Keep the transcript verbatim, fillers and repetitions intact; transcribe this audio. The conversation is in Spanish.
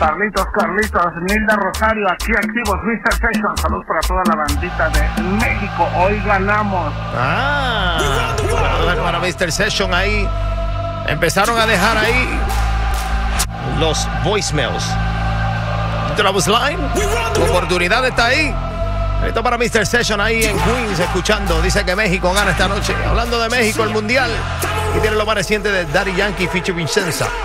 Carlitos, Carlitos, Nilda Rosario, aquí activos, mister Session. Saludos para toda la bandita de México. Hoy ganamos. Ah, bueno, para mister Session ahí. Empezaron a dejar ahí los voicemails. Travis Line, tu oportunidad está ahí. Esto para mister Session ahí en Queens, escuchando. Dice que México gana esta noche. Hablando de México, el Mundial. Y tiene lo más reciente de Daddy Yankee featuring Vincenza.